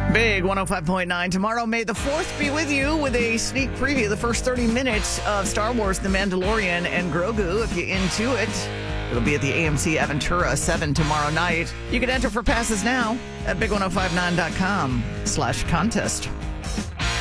Big 105.9. Tomorrow, May the 4th be with you with a sneak preview of the first 30 minutes of Star Wars The Mandalorian and Grogu. If you're into it, it'll be at the AMC Aventura 7 tomorrow night. You can enter for passes now at big1059.com/contest.